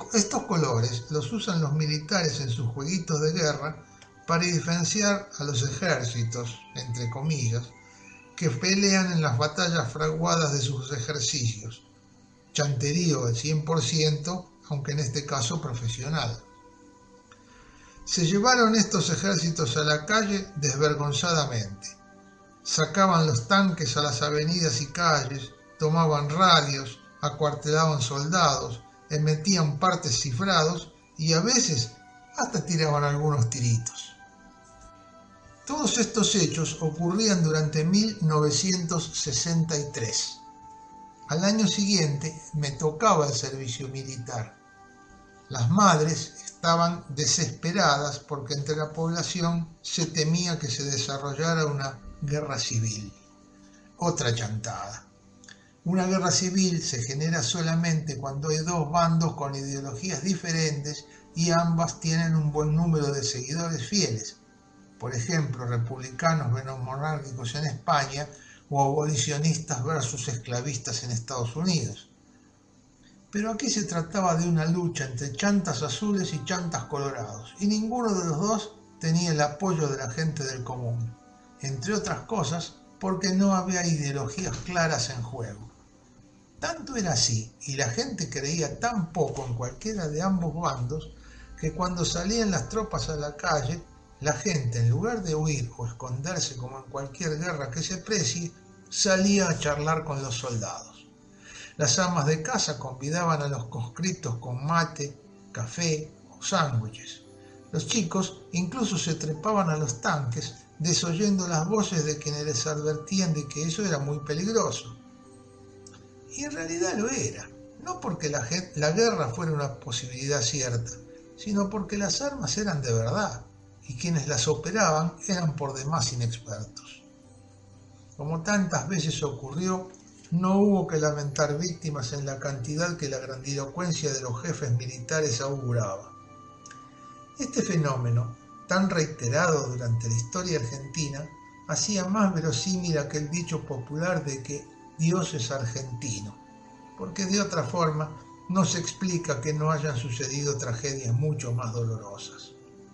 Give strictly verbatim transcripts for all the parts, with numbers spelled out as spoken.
estos colores los usan los militares en sus jueguitos de guerra para diferenciar a los ejércitos, entre comillas, que pelean en las batallas fraguadas de sus ejercicios. Chanterío al cien por ciento, aunque en este caso profesional. Se llevaron estos ejércitos a la calle desvergonzadamente. Sacaban los tanques a las avenidas y calles, tomaban radios, acuartelaban soldados, emitían partes cifrados y a veces hasta tiraban algunos tiritos. Todos estos hechos ocurrían durante mil novecientos sesenta y tres. Al año siguiente me tocaba el servicio militar. Las madres estaban desesperadas porque entre la población se temía que se desarrollara una guerra civil. Otra chantada. Una guerra civil se genera solamente cuando hay dos bandos con ideologías diferentes y ambas tienen un buen número de seguidores fieles. Por ejemplo, republicanos versus monárquicos en España o abolicionistas versus esclavistas en Estados Unidos. Pero aquí se trataba de una lucha entre chantas azules y chantas colorados, y ninguno de los dos tenía el apoyo de la gente del común, entre otras cosas porque no había ideologías claras en juego. Tanto era así, y la gente creía tan poco en cualquiera de ambos bandos, que cuando salían las tropas a la calle, la gente, en lugar de huir o esconderse como en cualquier guerra que se precie, salía a charlar con los soldados. Las amas de casa convidaban a los conscriptos con mate, café o sándwiches. Los chicos incluso se trepaban a los tanques, desoyendo las voces de quienes les advertían de que eso era muy peligroso. Y en realidad lo era, no porque la, la guerra fuera una posibilidad cierta, sino porque las armas eran de verdad, y quienes las operaban eran por demás inexpertos. Como tantas veces ocurrió, no hubo que lamentar víctimas en la cantidad que la grandilocuencia de los jefes militares auguraba. Este fenómeno, tan reiterado durante la historia argentina, hacía más verosímil aquel dicho popular de que Dios es argentino, porque de otra forma no se explica que no hayan sucedido tragedias mucho más dolorosas.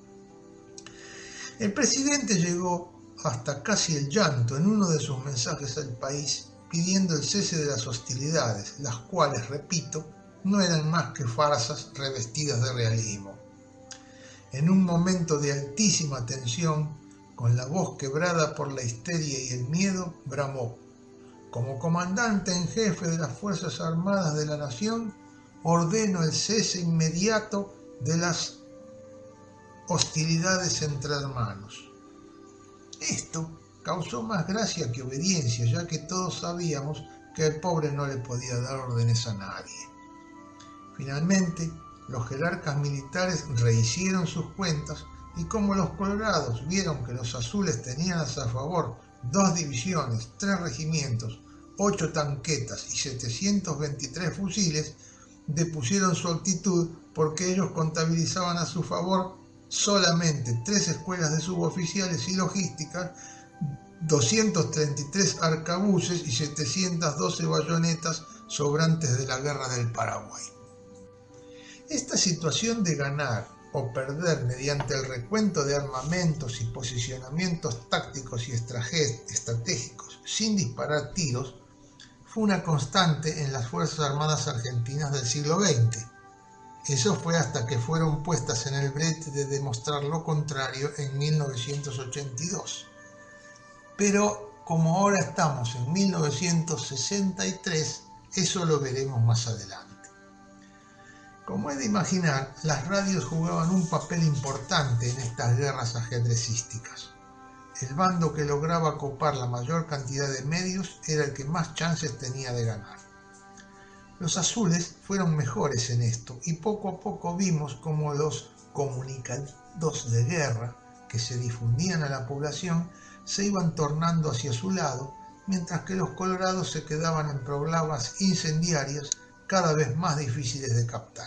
El presidente llegó hasta casi el llanto en uno de sus mensajes al país pidiendo el cese de las hostilidades, las cuales, repito, no eran más que farsas revestidas de realismo. En un momento de altísima tensión, con la voz quebrada por la histeria y el miedo, bramó: como comandante en jefe de las Fuerzas Armadas de la Nación, ordeno el cese inmediato de las hostilidades entre hermanos. Esto causó más gracia que obediencia, ya que todos sabíamos que el pobre no le podía dar órdenes a nadie. Finalmente, los jerarcas militares rehicieron sus cuentas y como los colorados vieron que los azules tenían a su favor dos divisiones, tres regimientos, ocho tanquetas y setecientos veintitrés fusiles, depusieron su actitud porque ellos contabilizaban a su favor solamente tres escuelas de suboficiales y logísticas, doscientos treinta y tres arcabuces y setecientas doce bayonetas sobrantes de la guerra del Paraguay. Esta situación de ganar o perder mediante el recuento de armamentos y posicionamientos tácticos y estratégicos sin disparar tiros fue una constante en las Fuerzas Armadas Argentinas del siglo veinte. Eso fue hasta que fueron puestas en el brete de demostrar lo contrario en mil novecientos ochenta y dos. Pero como ahora estamos en mil novecientos sesenta y tres, eso lo veremos más adelante. Como es de imaginar, las radios jugaban un papel importante en estas guerras ajedrecísticas. El bando que lograba copar la mayor cantidad de medios era el que más chances tenía de ganar. Los azules fueron mejores en esto y poco a poco vimos cómo los comunicados de guerra que se difundían a la población se iban tornando hacia su lado, mientras que los colorados se quedaban en proclamas incendiarias cada vez más difíciles de captar.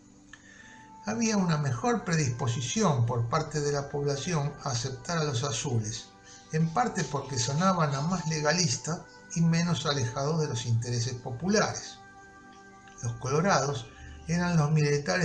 Había una mejor predisposición por parte de la población a aceptar a los azules, en parte porque sonaban a más legalistas y menos alejados de los intereses populares. Los colorados eran los militares